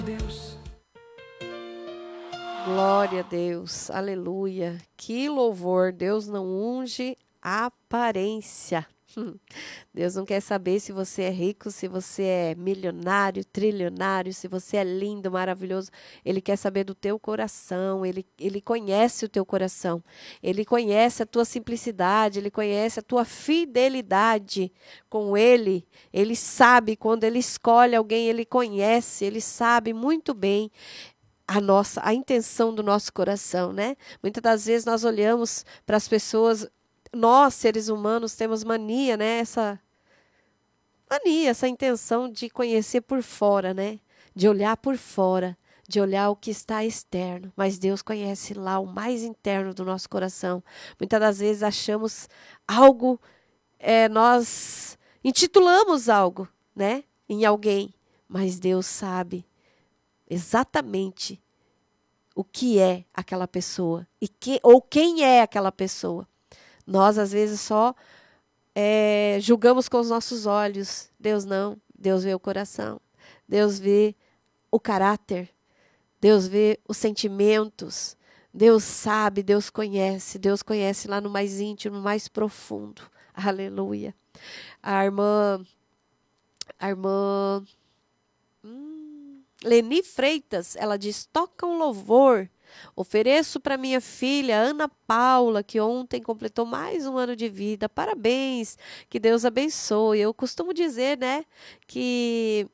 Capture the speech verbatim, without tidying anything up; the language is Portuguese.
Deus. Glória a Deus, aleluia. Que louvor, Deus não unge a aparência. Hum. Deus não quer saber se você é rico, se você é milionário, trilionário, se você é lindo, maravilhoso. Ele quer saber do teu coração, ele, ele conhece o teu coração. Ele conhece a tua simplicidade, ele conhece a tua fidelidade com ele. Ele sabe quando ele escolhe alguém, ele conhece, ele sabe muito bem a nossa, a intenção do nosso coração, né? Muitas das vezes nós olhamos para as pessoas, nós, seres humanos, temos mania, né? Essa mania, essa intenção de conhecer por fora, né? De olhar por fora, de olhar o que está externo. Mas Deus conhece lá o mais interno do nosso coração. Muitas das vezes achamos algo, é, nós intitulamos algo, né? Em alguém, mas Deus sabe exatamente o que é aquela pessoa e que, ou quem é aquela pessoa. Nós, às vezes, só é, julgamos com os nossos olhos. Deus não. Deus vê o coração. Deus vê o caráter. Deus vê os sentimentos. Deus sabe, Deus conhece. Deus conhece lá no mais íntimo, no mais profundo. Aleluia. A irmã... A irmã... Hum, Leni Freitas, ela diz, toca um louvor. Ofereço para minha filha Ana Paula, que ontem completou mais um ano de vida. Parabéns, que Deus abençoe. Eu costumo dizer, né, que